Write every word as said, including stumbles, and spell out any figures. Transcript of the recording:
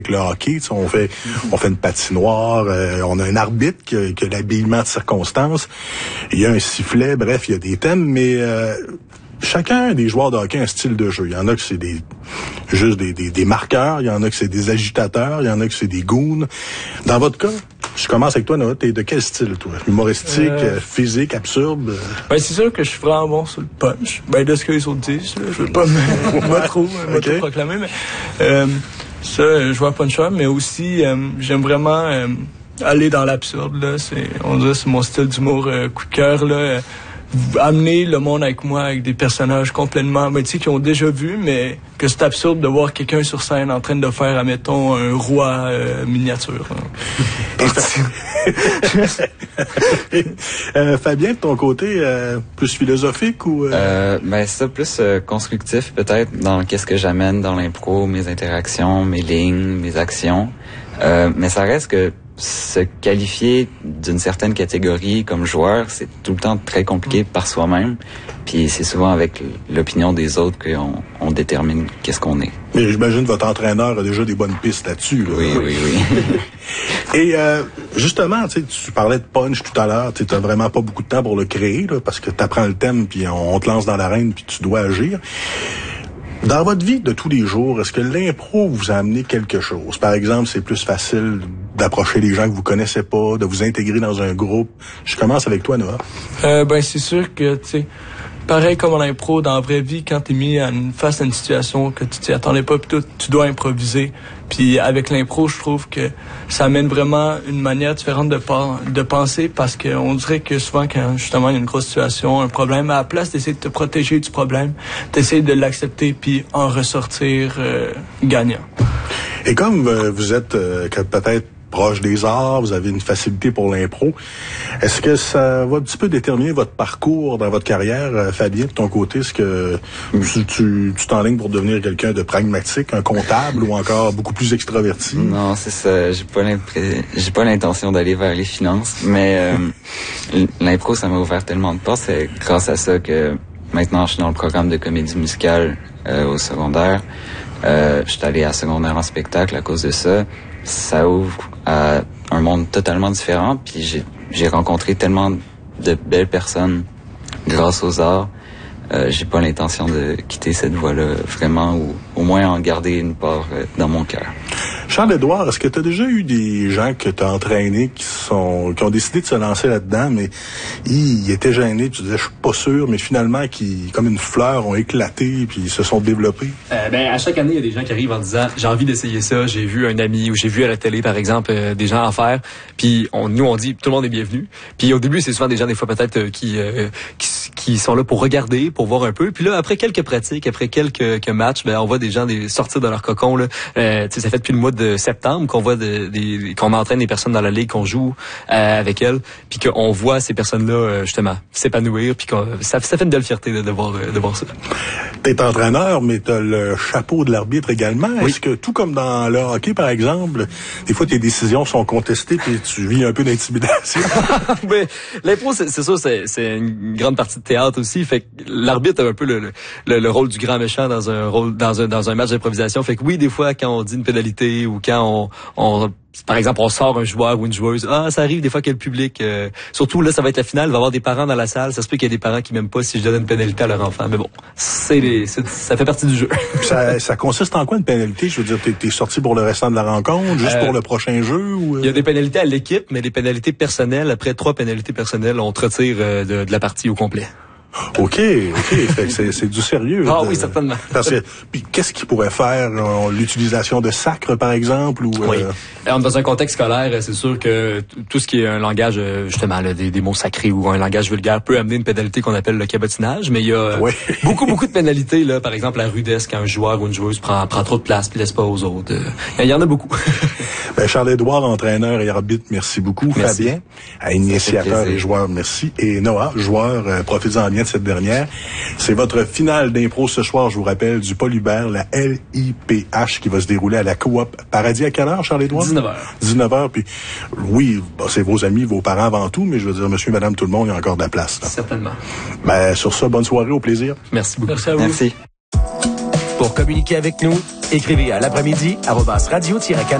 le hockey, on fait on fait une patinoire, euh, on a un arbitre qui a, qui a l'habillement de circonstance, il y a un sifflet, bref, il y a des thèmes, mais euh, chacun des joueurs de hockey a un style de jeu. Il y en a que c'est des juste des, des, des marqueurs, il y en a que c'est des agitateurs, il y en a que c'est des goons. Dans votre cas, je commence avec toi, Noah, t'es de quel style, toi? Humoristique, euh... physique, absurde? Ben, c'est sûr que je suis vraiment bon sur le punch. Ben, de ce que les autres disent, là, je veux pas me, me trop, me okay. trop proclamer, mais euh, ça, je vois puncher, mais aussi, euh, j'aime vraiment euh, aller dans l'absurde, là. C'est, on dirait, c'est mon style d'humour euh, coup de cœur, là. Euh, amener le monde avec moi, avec des personnages complètement, ben, tu sais, qui ont déjà vu, mais que c'est absurde de voir quelqu'un sur scène en train de faire, admettons, un roi euh, miniature. euh, Fabien, de ton côté, euh, plus philosophique ou... Euh... Euh, ben, c'est ça, plus euh, constructif peut-être, dans qu'est-ce que j'amène dans l'impro, mes interactions, mes lignes, mes actions. Euh, mais ça reste que se qualifier d'une certaine catégorie comme joueur, c'est tout le temps très compliqué par soi-même. Puis c'est souvent avec l'opinion des autres qu'on on détermine qu'est-ce qu'on est. Mais j'imagine que votre entraîneur a déjà des bonnes pistes là-dessus. Là. Oui, oui, oui. Et euh, justement, tu parlais de punch tout à l'heure. Tu n'as vraiment pas beaucoup de temps pour le créer, là, parce que tu apprends le thème, puis on, on te lance dans l'arène, puis tu dois agir. Dans votre vie de tous les jours, est-ce que l'impro vous a amené quelque chose? Par exemple, c'est plus facile d'approcher les gens que vous connaissez pas, de vous intégrer dans un groupe. Je commence avec toi, Noah. Euh, ben, c'est sûr que, tu sais, pareil comme en impro, dans la vraie vie, quand t'es mis à une, face à une situation que tu t'y attendais pas, pis tout, tu dois improviser. Puis avec l'impro, je trouve que ça amène vraiment une manière différente de, de penser, parce qu'on dirait que souvent, quand justement il y a une grosse situation, un problème, à la place d'essayer de te protéger du problème, t'essayes de l'accepter puis en ressortir euh, gagnant. Et comme euh, vous êtes euh, peut-être proche des arts, vous avez une facilité pour l'impro. Est-ce que ça va un petit peu déterminer votre parcours dans votre carrière, euh, Fabien, de ton côté? Est-ce que tu, tu, tu t'enlignes pour devenir quelqu'un de pragmatique, un comptable ou encore beaucoup plus extraverti? Non, c'est ça. J'ai pas l'impré... j'ai pas l'intention d'aller vers les finances, mais euh, l'impro, ça m'a ouvert tellement de portes. C'est grâce à ça que maintenant, je suis dans le programme de comédie musicale euh, au secondaire. Euh, je suis allé à secondaire en spectacle à cause de ça. Ça ouvre à un monde totalement différent, puis j'ai, j'ai rencontré tellement de belles personnes grâce aux arts. Euh, j'ai pas l'intention de quitter cette voie-là, vraiment, ou au moins en garder une part euh, dans mon cœur. Charles-Édouard, est-ce que tu as déjà eu des gens que tu as entraînés qui sont qui ont décidé de se lancer là-dedans, mais ils, ils étaient gênés, tu disais, je suis pas sûr, mais finalement, qui, comme une fleur, ont éclaté, puis ils se sont développés? Euh, ben, à chaque année, il y a des gens qui arrivent en disant, j'ai envie d'essayer ça, j'ai vu un ami, ou j'ai vu à la télé, par exemple, euh, des gens en faire, puis on, nous, on dit, tout le monde est bienvenu. Puis au début, c'est souvent des gens, des fois, peut-être, euh, qui, euh, qui, qui sont là pour regarder, pour voir un peu. Puis là, après quelques pratiques, après quelques, quelques matchs, ben, on voit des gens des, sortir de leur cocon, là. Euh, tu sais, ça fait depuis le mois de de septembre qu'on voit de, des, qu'on entraîne des personnes dans la ligue, qu'on joue euh, avec elles, puis qu'on voit ces personnes-là euh, justement s'épanouir, puis qu'on, ça, ça fait une belle fierté de, de voir de voir ça. T'es entraîneur, mais t'as le chapeau de l'arbitre également. Oui. Est-ce que tout comme dans le hockey, par exemple, des fois tes décisions sont contestées, puis tu vis un peu d'intimidation? Mais l'impro, c'est, c'est sûr, c'est, c'est une grande partie de théâtre aussi. Fait que l'arbitre a un peu le, le, le rôle du grand méchant dans un rôle dans un dans un match d'improvisation. Fait que oui, des fois quand on dit une pénalité ou quand on, on par exemple, on sort un joueur ou une joueuse. Ah, ça arrive des fois que le public, euh, surtout là, ça va être la finale, il va y avoir des parents dans la salle. Ça se peut qu'il y ait des parents qui m'aiment pas si je donne une pénalité à leur enfant. Mais bon, c'est, les, c'est ça fait partie du jeu. ça, ça consiste en quoi une pénalité? Je veux dire, t'es, t'es sorti pour le restant de la rencontre, juste euh, pour le prochain jeu? Ou... Il y a des pénalités à l'équipe, mais des pénalités personnelles. Après trois pénalités personnelles, on te retire euh, de, de la partie au complet. OK, OK. Fait que c'est, c'est du sérieux. Ah de, oui, certainement. Parce que, puis qu'est-ce qu'il pourrait faire? Euh, l'utilisation de sacre, par exemple? Ou, oui. Euh... Dans un contexte scolaire, c'est sûr que tout ce qui est un langage, justement, là, des, des mots sacrés ou un langage vulgaire peut amener une pénalité qu'on appelle le cabotinage, mais il y a oui. beaucoup, beaucoup de pénalités, là. Par exemple, la rudesse, quand un joueur ou une joueuse prend, prend trop de place puis laisse pas aux autres. Il y en a beaucoup. Ben, Charles-Édouard, entraîneur et arbitre, merci beaucoup. Merci. Fabien, à initiateur et joueur, merci. Et Noah, joueur, euh, profites-en bien de cette dernière. C'est votre finale d'impro ce soir, je vous rappelle, du Paul Hubert, la L I P H, qui va se dérouler à la Coop Paradis. À quelle heure, Charles-Édouard? dix-neuf heures. dix-neuf heures, puis oui, bah, c'est vos amis, vos parents avant tout, mais je veux dire, monsieur, madame, tout le monde, il y a encore de la place. Là. Certainement. Ben, sur ça, bonne soirée, au plaisir. Merci beaucoup. Merci à vous. Merci. Pour communiquer avec nous, Écrivez à l'après-midi arobase radio-canada.